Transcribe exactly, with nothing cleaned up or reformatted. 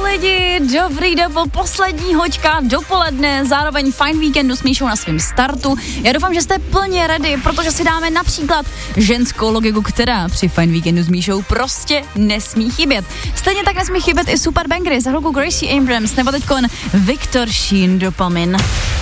lidi, dobrý den, poslední hoďka dopoledne, zároveň Fajn víkendu s Míšou na svém startu. Já doufám, že jste plně ready, protože si dáme například ženskou logiku, která při Fajn víkendu s Míšou prostě nesmí chybět. Stejně tak nesmí chybět i super bangry za hluku Gracie Abrams nebo teďkon Viktor Sheen Dopamin.